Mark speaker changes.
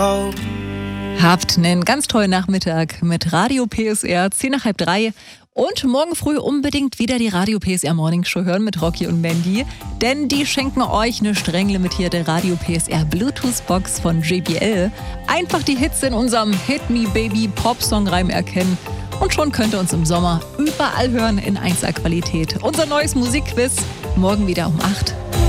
Speaker 1: Habt einen ganz tollen Nachmittag mit Radio PSR, 10 nach halb 3. Und morgen früh unbedingt wieder die Radio PSR Morning Show hören mit Rocky und Mandy. Denn die schenken euch eine streng limitierte Radio PSR Bluetooth Box von JBL. Einfach die Hits in unserem Hit Me Baby Pop-Song-Reim erkennen. Und schon könnt ihr uns im Sommer überall hören in 1A Qualität. Unser neues Musikquiz morgen wieder um 8.